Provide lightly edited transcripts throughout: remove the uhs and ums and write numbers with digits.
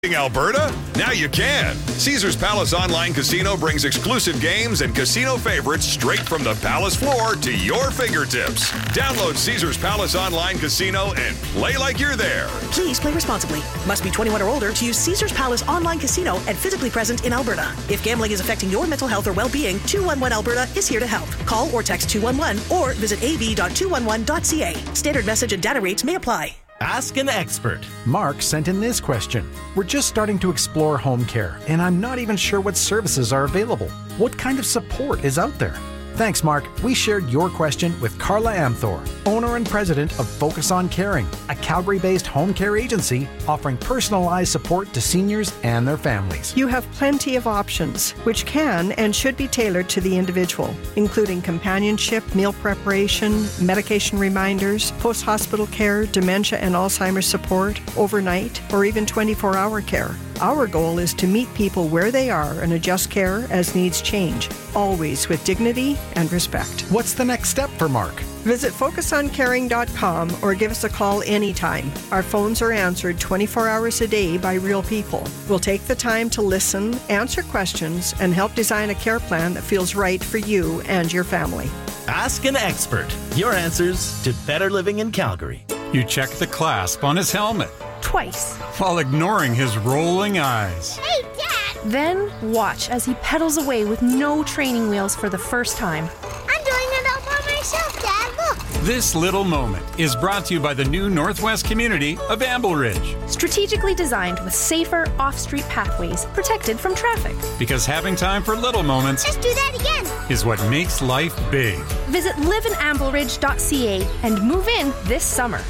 Alberta? Now you can. Caesars Palace Online Casino brings exclusive games and casino favorites straight from the Palace floor to your fingertips. Download Caesars Palace Online Casino and play like you're there. Please play responsibly. Must be 21 or older to use Caesars Palace Online Casino and physically present in Alberta. If gambling is affecting your mental health or well-being, 211 Alberta is here to help. Call or text 211 or visit av.211.ca. Standard message and data rates may apply. Ask an expert. Mark sent in this question. We're just starting to explore home care, and I'm not even sure what services are available. What kind of support is out there? Thanks, Mark. We shared your question with Carla Amthor, owner and president of Focus on Caring, a Calgary-based home care agency offering personalized support to seniors and their families. You have plenty of options, which can and should be tailored to the individual, including companionship, meal preparation, medication reminders, post-hospital care, dementia and Alzheimer's support, overnight, or even 24-hour care. Our goal is to meet people where they are and adjust care as needs change, always with dignity and respect. What's the next step for Mark? Visit FocusOnCaring.com or give us a call anytime. Our phones are answered 24 hours a day by real people. We'll take the time to listen, answer questions, and help design a care plan that feels right for you and your family. Ask an expert. Your answers to better living in Calgary. You check the clasp on his helmet. Twice. While ignoring his rolling eyes. Hey, Dad! Then watch as he pedals away with no training wheels for the first time. I'm doing it all by myself, Dad. Look! This little moment is brought to you by the new Northwest community of Amble Ridge. Strategically designed with safer off-street pathways protected from traffic. Because having time for little moments Let's do that again. Is what makes life big. Visit liveinambleridge.ca and move in this summer.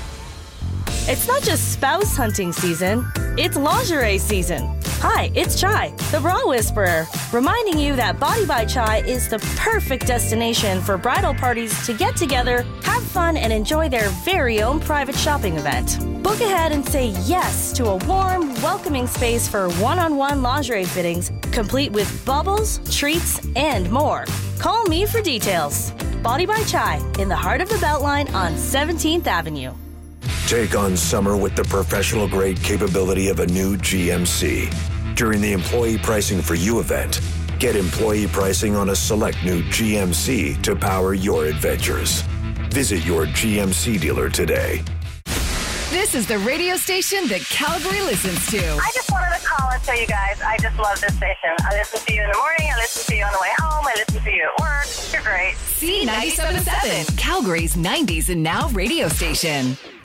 It's not just spouse hunting season, it's lingerie season. Hi, it's Chai, the Bra Whisperer, reminding you that Body by Chai is the perfect destination for bridal parties to get together, have fun, and enjoy their very own private shopping event. Book ahead and say yes to a warm, welcoming space for one-on-one lingerie fittings, complete with bubbles, treats, and more. Call me for details. Body by Chai, in the heart of the Beltline on 17th Avenue. Take on summer with the professional-grade capability of a new GMC. During the Employee Pricing for You event, get employee pricing on a select new GMC to power your adventures. Visit your GMC dealer today. This is the radio station that Calgary listens to. I just wanted to call and tell you guys I just love this station. I listen to you in the morning, I listen to you on the way home, I listen to you at work. You're great. C97.7, Calgary's 90s and now radio station.